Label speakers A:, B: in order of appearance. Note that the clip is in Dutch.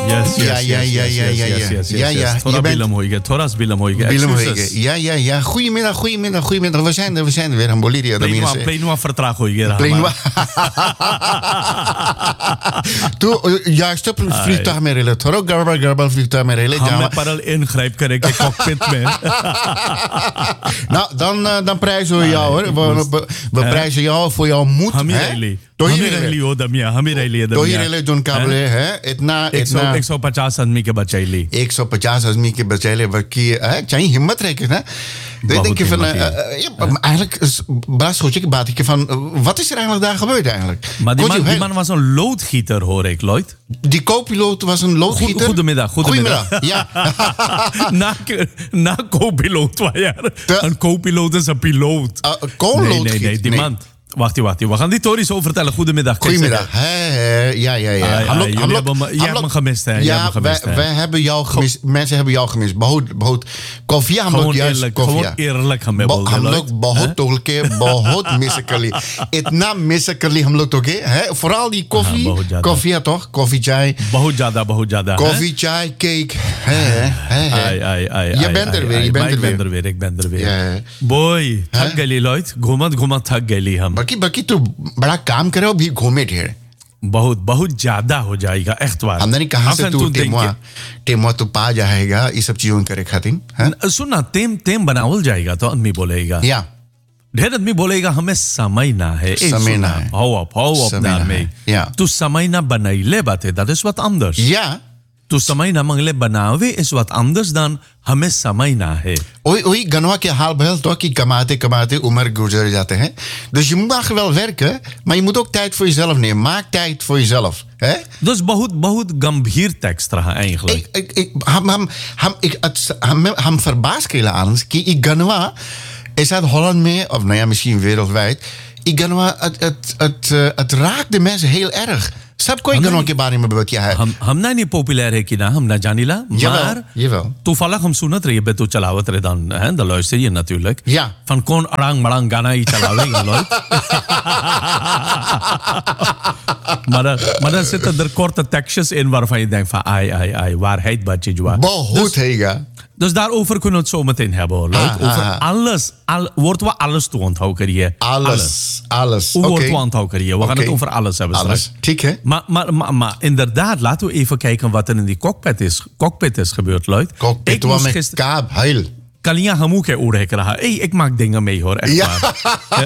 A: Yes.
B: Ja.
A: Thoras bilam hoige.
B: Ja. Goedemiddag. We zijn er weer aan Bolivia.
A: Pleinua vertraag hoige.
B: Tu juist op vliegtuig meer rillen. Thoro garbal vliegtuig meer rillen.
A: Hame paral ingrijp kan ik cockpit mee.
B: Nou, dan prijzen we jou hoor. We prijzen jou voor jouw moed.
A: Hamireli.
B: Hamireli doen kabel है इतना
A: 150 आदमी के बच्चे ली
B: 150 आदमी के बच्चे ले चाहिए हिम्मत रहे कि ना dan denk je van eigenlijk best सोचे की बात है कि van wat is er eigenlijk daar gebeurd eigenlijk.
A: Maar die man was een loodgieter hoor ik Lloyd.
B: Die co-piloot was een loodgieter.
A: Goedemiddag.
B: Ja.
A: na co-piloot een co-piloot is een piloot. Nee, die man. Wacht. We gaan die Tory zo vertellen. Goedemiddag.
B: Ja.
A: Jij hebt me gemist, hè?
B: Ja, wij hebben jou gemist. Mensen hebben jou gemist. Behoud koffie.
A: Gewoon eerlijk.
B: हम लोग बहुत मिस कर ली इतना मिस कर ली हम लोग तो के है vooral die koffie toch koffie chai
A: बहुत ज्यादा
B: koffie chai cake je bent er weer
A: ik ben er weer boy थक गई Lloyd घूमत थक गई हम
B: बाकी तू बड़ा काम करे अभी घूमे ढेर
A: बहुत ज्यादा हो जाएगा echt waar
B: हमने नहीं कहा से तू टेमवा तो पा जाएगा ये सब चीजों करे खातिर
A: सुनना टेम बनावल जाएगा तो आदमी बोलेगा
B: या
A: ढेर आदमी बोलेगा हमें समय ना है hou op daarmee तू समय ना बनाइले बात है that is wat anders तू समय ना मंगले बनावे is wat anders dan हमें समय ना है
B: Oei, Ganoa ke haal behel toch, die kamate, Umar Gujar zaten, hè? Dus je mag wel werken, maar je moet ook tijd voor jezelf nemen. Maak tijd voor jezelf, hè?
A: Dus बहुत गंभीर tekst रहा eigenlijk.
B: हम verbaasd kelen aan, कि ik Ganoa is uit Holland mee, of nou ja, misschien wereldwijd. Ik Ganoa, het raakt de mensen heel erg. सब कोई गनों के बारे में बताया है
A: हम ना नहीं पॉपुलर है कि ना हम ना जानिला
B: maar
A: toevallig हम सुनत रही है तो चलावत रहे dan hè dan luister je natuurlijk van kon arang marang gana ही चलावेगा Lloyd maar dan zitten er korte tekstjes in waarvan je denkt van ai waarheid wat je joa
B: बहुत हैगा
A: Dus daarover kunnen we het zo meteen hebben hoor. Over alles. Woord we alles toe onthouden krijgen.
B: Alles.
A: Hoe woord we onthouden krijgen. We gaan het over alles hebben straks.
B: ठीक है.
A: Maar inderdaad, laten we even kijken wat er in die cockpit is gebeurd, Lloyd.
B: Cockpit was met kaab, heil.
A: Kalia hamu ke oor ik raha. Ik maak dingen mee hoor, echt waar.